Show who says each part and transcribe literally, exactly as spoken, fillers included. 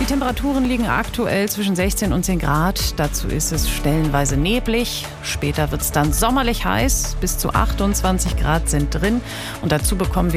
Speaker 1: Die Temperaturen liegen aktuell zwischen sechzehn und zehn Grad. Dazu ist es stellenweise neblig. Später wird es dann sommerlich heiß. Bis zu achtundzwanzig Grad sind drin. Und dazu bekommen wir